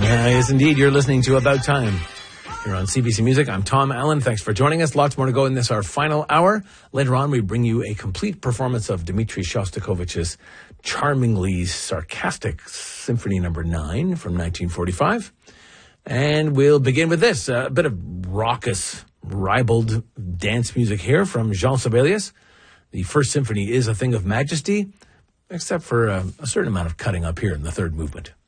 Yes, indeed. You're listening to About Time here on CBC Music. I'm Tom Allen. Thanks for joining us. Lots more to go in this, our final hour. Later on, we bring you a complete performance of Dmitri Shostakovich's charmingly sarcastic Symphony No. 9 from 1945. And we'll begin with this, a bit of raucous, ribald dance music here from Jean Sibelius. The First Symphony is a thing of majesty, except for a certain amount of cutting up here in the third movement.